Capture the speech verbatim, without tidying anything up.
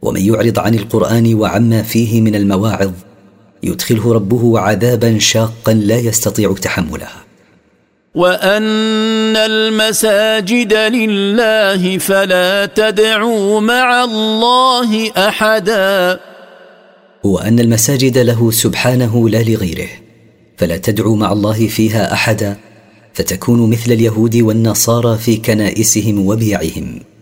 ومن يعرض عن القرآن وعما فيه من المواعظ يدخله ربه عذابا شاقا لا يستطيع تحمله. وأن المساجد لله فلا تدعوا مع الله أحدا. وأن المساجد له سبحانه لا لغيره، فلا تدعوا مع الله فيها أحدا فتكونوا مثل اليهود والنصارى في كنائسهم وبيعهم.